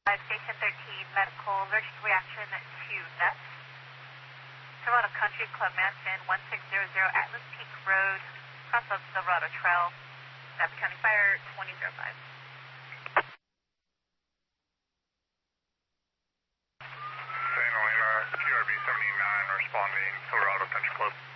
Station 13, medical allergic reaction to death. Silverado Country Club Mansion, 1600 Atlas Peak Road, across of Silverado Trail, Napa County Fire 2005. Santa Elena, QRB 79, responding Silverado Country Club.